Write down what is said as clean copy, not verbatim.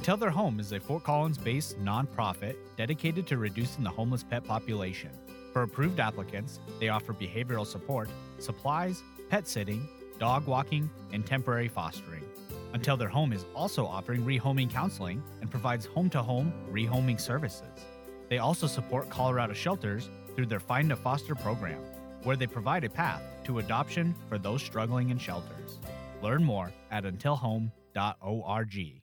Until Their Home is a Fort Collins-based nonprofit dedicated to reducing the homeless pet population. For approved applicants, they offer behavioral support, supplies, pet sitting, dog walking, and temporary fostering. Until Their Home is also offering rehoming counseling and provides home-to-home rehoming services. They also support Colorado shelters through their Find a Foster program, where they provide a path to adoption for those struggling in shelters. Learn more at untilhome.org.